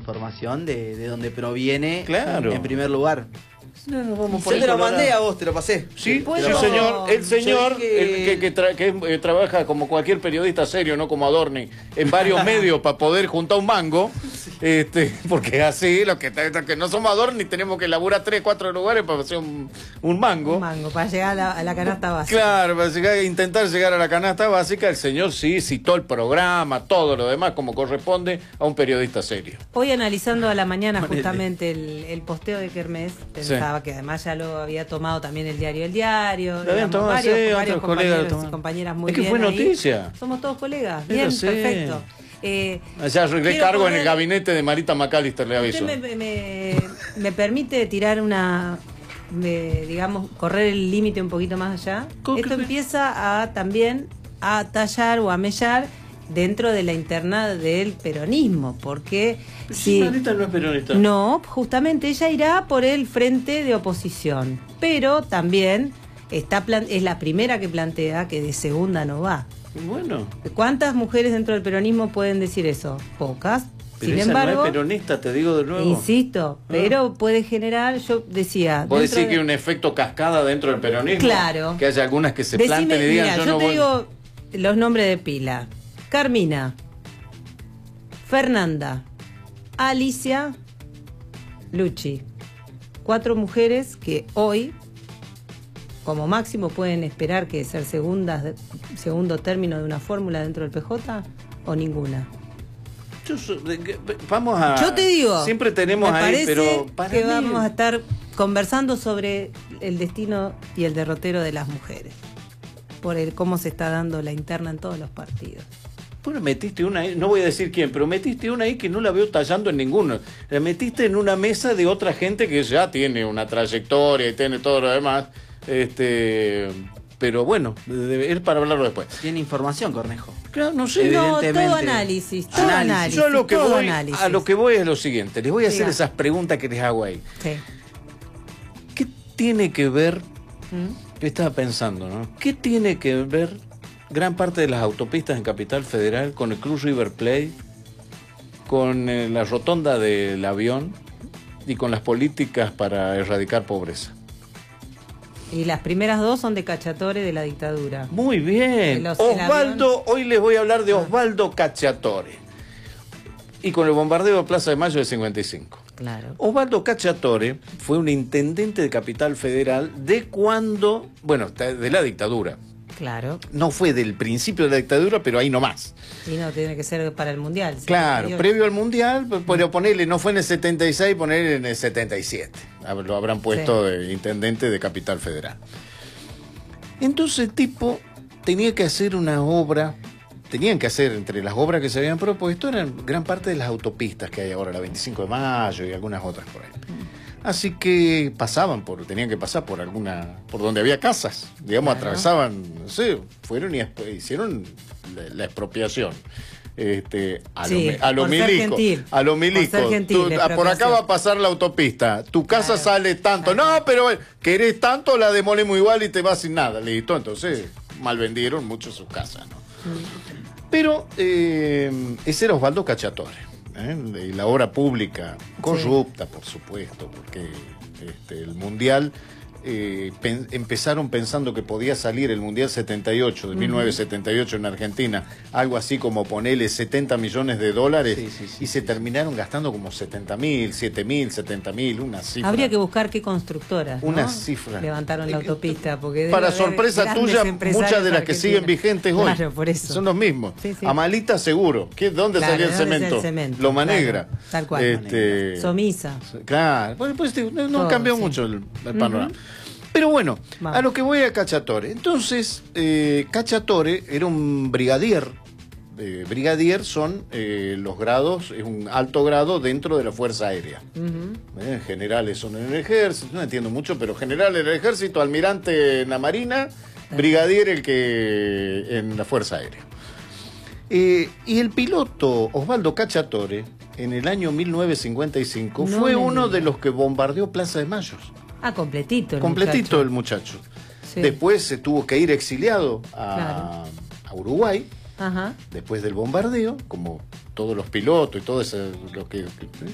información de donde proviene, claro, en primer lugar. No, nos vamos por Yo te lo Colorado. mandé a vos, te lo pasé. Sí, ¿Puedo? sí, señor. El señor que trabaja como cualquier periodista serio, no como Adorni, en varios medios para poder juntar un mango. Porque así, los que no somos Adorni, tenemos que laburar 3, 4 lugares para hacer un mango. Un mango, para llegar a la canasta básica. Claro, para intentar llegar a la canasta básica. El señor sí citó el programa, todo lo demás, como corresponde a un periodista serio. Hoy analizando a la mañana justamente el posteo de Kermés, pensaba que además ya lo había tomado también el diario El Diario. Lo habían tomado, varios colegas compañeros y compañeras muy bien. Es que fue noticia. Ahí. Somos todos colegas. Bien, perfecto. Ya recargo en el gabinete de Marita McAllister, le aviso. Usted me permite tirar digamos, correr el límite un poquito más allá. Esto empieza también a tallar o a mellar dentro de la interna del peronismo, porque si Marita no es peronista. No, justamente ella irá por el frente de oposición, pero también es la primera que plantea que de segunda no va. Bueno. ¿Cuántas mujeres dentro del peronismo pueden decir eso? Pocas. Pero sin esa embargo, no es peronista, te digo de nuevo. Insisto, pero puede generar, yo decía... ¿Vos decís que hay un efecto cascada dentro del peronismo? Claro. Que haya algunas que se planten y digan... Mira, yo te digo los nombres de pila. Carmina, Fernanda, Alicia, Luchi. 4 mujeres que hoy, como máximo, pueden esperar que ser segundo término de una fórmula dentro del PJ o ninguna. Yo te digo, siempre tenemos ahí, pero para que vamos a estar conversando sobre el destino y el derrotero de las mujeres, por cómo se está dando la interna en todos los partidos. Bueno, metiste una ahí, no voy a decir quién, pero metiste una ahí que no la veo tallando en ninguno. La metiste en una mesa de otra gente que ya tiene una trayectoria y tiene todo lo demás. Pero bueno, es para hablarlo después. Tiene información, Cornejo. Claro, no sé. No, todo análisis. Yo a lo que voy es lo siguiente. Les voy a hacer esas preguntas que les hago ahí. Sí. ¿Qué tiene que ver? Yo estaba pensando, ¿no? ¿Qué tiene que ver gran parte de las autopistas en Capital Federal con el Cruz River Plate, con la rotonda del avión y con las políticas para erradicar pobreza? Y las primeras 2 son de Cacciatore, de la dictadura. Muy bien. Osvaldo, hoy les voy a hablar de Osvaldo Cacciatore. Y con el bombardeo de Plaza de Mayo del 55. Claro. Osvaldo Cacciatore fue un intendente de Capital Federal de cuando, de la dictadura. Claro. No fue del principio de la dictadura, pero ahí nomás. Y no, tiene que ser para el Mundial. Claro, previo al Mundial, pero ponerle, no fue en el 76, ponerle en el 77. Lo habrán puesto de intendente de Capital Federal. Entonces el tipo tenía que hacer una obra, tenían que hacer entre las obras que se habían propuesto, eran gran parte de las autopistas que hay ahora, la 25 de Mayo y algunas otras por ahí. Así que tenían que pasar por donde había casas, digamos, atravesaban, no sé, fueron y hicieron la expropiación. A lo milico. Por acá va a pasar la autopista. Tu casa sale tanto. No, pero querés tanto, la demolemos igual y te vas sin nada. Listo, entonces mal vendieron mucho sus casas, ¿no? Pero ese era Osvaldo Cacciatore. Y la obra pública corrupta, por supuesto, porque el Mundial empezaron pensando que podía salir el Mundial 78, de 1978 en Argentina, algo así como ponerle $70 millones, y se terminaron gastando como 70.000, 7.000, 70.000, una cifra. Habría que buscar qué constructoras, ¿no? Una cifra. Levantaron la autopista, porque para sorpresa tuya, muchas de las que siguen vigentes hoy por eso. son los mismos. Amalita seguro. ¿Dónde salía el cemento? Loma Negra. Tal cual. Somisa. Claro. Pues no cambió mucho el panorama. Pero bueno, a lo que voy a Cacciatore. Entonces, Cacciatore era un brigadier. Brigadier son los grados, es un alto grado dentro de la Fuerza Aérea. Generales son en el ejército, no entiendo mucho, pero general en el ejército, almirante en la marina, brigadier en la Fuerza Aérea. Y el piloto Osvaldo Cacciatore, en el año 1955, fue uno de los que bombardeó Plaza de Mayo. Completito el muchacho. Sí. Después se tuvo que ir exiliado a Uruguay, después del bombardeo, como todos los pilotos y todo eso,